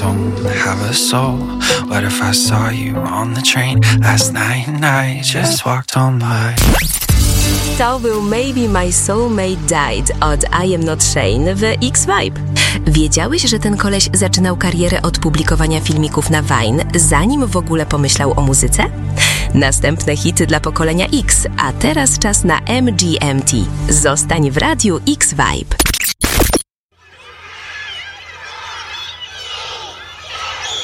don't have a soul? What if I saw you on the train last night and I just walked on by? To był Maybe My Soulmate Died od I Am Not Shane w X-Vibe. Wiedziałeś, że ten koleś zaczynał karierę od publikowania filmików na Vine, zanim w ogóle pomyślał o muzyce? Następne hity dla pokolenia X, a teraz czas na MGMT. Zostań w radiu X-Vibe.